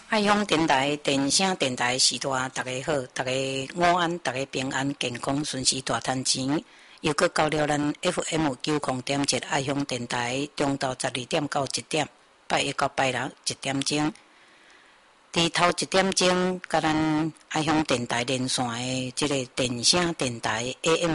爱乡电台电声电台时代，大家好，大家午安，大家平安健康，顺时大赚钱。又搁到了咱 FM90.7爱乡电台，中昼12点到1点，拜一到拜六1点钟。伫头1点钟，甲咱爱乡电台连线的即个电声电台 AM